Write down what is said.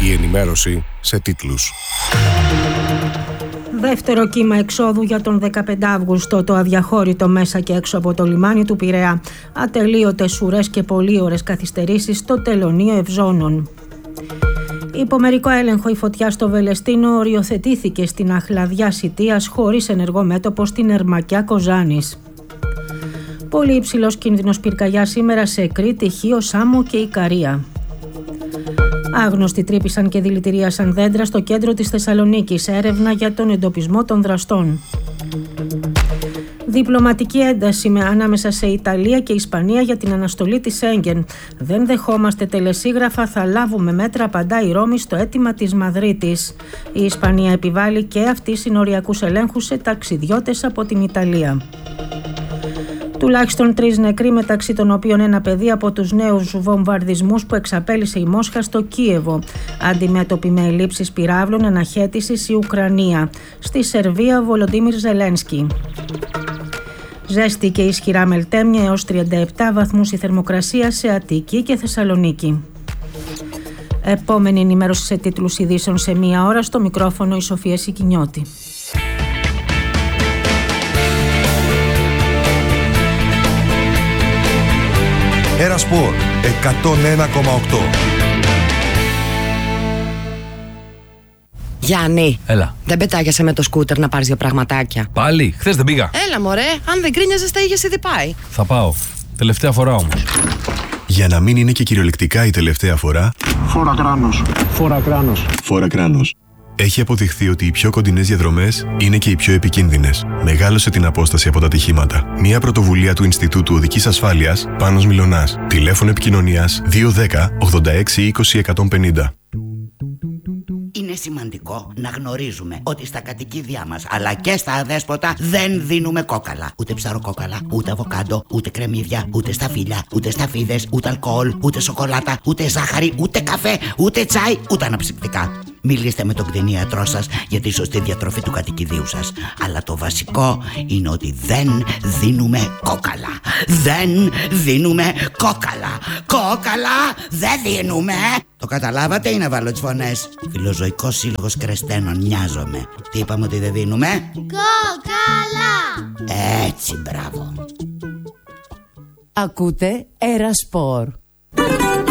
Η ενημέρωση σε τίτλους. Δεύτερο κύμα εξόδου για τον 15 Αύγουστο, το αδιαχώρητο μέσα και έξω από το λιμάνι του Πειραιά. Ατελείωτες ουρές και πολύ ώρες καθυστερήσεις στο τελωνείο Ευζώνων. Υπό μερικό έλεγχο η φωτιά στο Βελεστίνο οριοθετήθηκε στην αχλαδιά Σιτίας χωρίς ενεργό μέτωπο στην Ερμακιά Κοζάνης. Πολύ υψηλός κίνδυνος πυρκαγιά σήμερα σε Κρήτη, Χίο, Σάμο και Ικαρία. Άγνωστοι τρύπησαν και δηλητηρίασαν δέντρα στο κέντρο της Θεσσαλονίκης. Έρευνα για τον εντοπισμό των δραστών. Διπλωματική ένταση ανάμεσα σε Ιταλία και Ισπανία για την αναστολή της Σέγγεν. Δεν δεχόμαστε τελεσίγραφα, θα λάβουμε μέτρα, απαντά η Ρώμη στο αίτημα της Μαδρίτης. Η Ισπανία επιβάλλει και αυτή συνοριακούς ελέγχους σε ταξιδιώτες από την Ιταλία. Τουλάχιστον 3 νεκροί, μεταξύ των οποίων ένα παιδί από τους νέους βομβαρδισμούς που εξαπέλυσε η Μόσχα στο Κίεβο. Αντιμέτωπη με ελλείψεις πυράβλων αναχέτησης η Ουκρανία. Στη Σερβία ο Βολοντίμιρ Ζελένσκι. Ζέστη και ισχυρά μελτέμια, έως 37 βαθμούς η θερμοκρασία σε Αττική και Θεσσαλονίκη. Επόμενη ενημέρωση σε τίτλους ειδήσεων σε 1 ώρα, στο μικρόφωνο η Σοφία Σικινιώτη. Ένα Σπορ 101,8. Γιάννη, έλα. Δεν πετάγεσαι με το σκούτερ να πάρεις 2 πραγματάκια? Πάλι, χθες δεν πήγα. Έλα μωρέ, αν δεν κρίνιαζες τα είχες ήδη πάει. Θα πάω. Τελευταία φορά όμως. Για να μην είναι και κυριολεκτικά η τελευταία φορά, Φόρα κράνος. Φόρα κράνος. Φόρα κράνος. Έχει αποδειχθεί ότι οι πιο κοντινές διαδρομές είναι και οι πιο επικίνδυνες. Μεγάλωσε την απόσταση από τα ατυχήματα. Μια πρωτοβουλία του Ινστιτούτου Οδικής Ασφάλειας, Πάνος Μιλωνάς. Τηλέφωνο επικοινωνίας 210 86 20 150. Είναι σημαντικό να γνωρίζουμε ότι στα κατοικίδια μας αλλά και στα αδέσποτα δεν δίνουμε κόκαλα. Ούτε ψαροκόκαλα, ούτε αβοκάντο, ούτε κρεμμύδια, ούτε σταφύλια, ούτε σταφίδες, ούτε αλκοόλ, ούτε σοκολάτα, ούτε ζάχαρη, ούτε καφέ, ούτε τσάι, ούτε αναψυκτικά. Μιλήστε με τον κτηνίατρό σας για τη σωστή διατροφή του κατοικιδίου σας. Αλλά το βασικό είναι ότι δεν δίνουμε κόκαλα. Δεν δίνουμε κόκαλα. Κόκαλα δεν δίνουμε. Το καταλάβατε ή να βάλω τις φωνές? Φιλοζωικός Σύλλογος Κρεστένων, νοιάζομαι. Τι είπαμε ότι δεν δίνουμε? Κόκαλα. Έτσι, μπράβο. Ακούτε Ένα Σπορ.